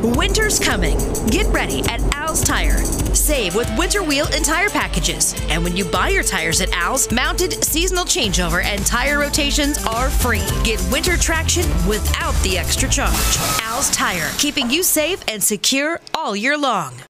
Winter's coming. Get ready at Al's Tire. Save with winter wheel and tire packages. And when you buy your tires at Al's, mounted seasonal changeover and tire rotations are free. Get winter traction without the extra charge. Al's Tire, keeping you safe and secure all year long.